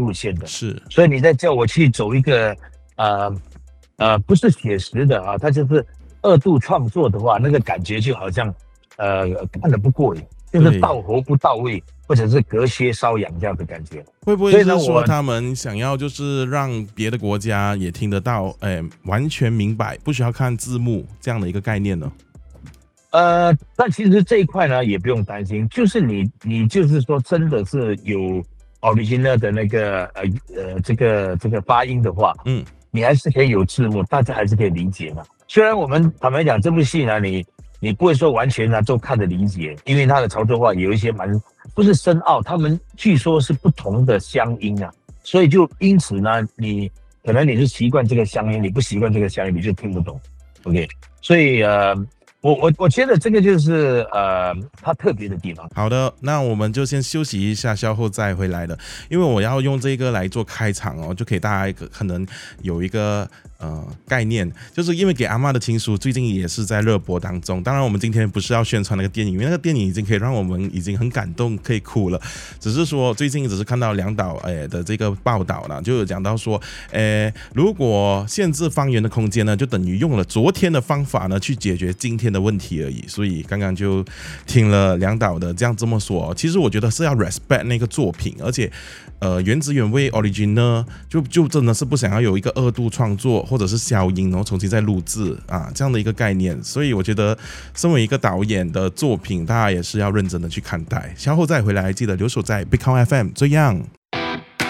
路线的， 是， 所以你再叫我去走一个不是写实的啊，它就是二度创作的话，那个感觉就好像看得不过瘾，就是对。 到喉不到位，或者是隔靴搔痒这样的感觉。 会不会所以呢， 是说他们想要就是让别的国家也听得到，完全明白，不需要看字幕这样的一个概念呢？ 但其实这一块呢也不用担心，就是你就是说真的是有 original 的那个这个发音的话，你还是可以有字幕，大家还是可以理解嘛。虽然我们坦白讲，这部戏呢，你不会说完全呢都看得理解，因为它的潮州话有一些不是深奥，他们据说是不同的乡音啊，所以就因此呢，可能你是习惯这个乡音，你不习惯这个乡音，你就听不懂。OK， 所以我觉得这个就是它特别的地方。 好的，那我们就先休息一下，稍后再回来了。因为我要用这个来做开场哦，就给大家可能有一个概念，就是因为给阿嬷的情书最近也是在热播当中。当然，我们今天不是要宣传那个电影，因为那个电影已经可以让我们已经很感动，可以哭了。只是说最近只是看到梁导的这个报道了，就有讲到说，如果限制方圆的空间呢，就等于用了昨天的方法呢去解决今天的问题而已。所以刚刚就听了梁导的这么说，其实我觉得是要 respect 那个作品，而且原汁原味 original 就真的是不想要有一个二度创作或者是消音然后重新再录制啊这样的一个概念。所以我觉得身为一个导演的作品，大家也是要认真的去看待。稍后再回来，记得留守在 Big Count FM 这样。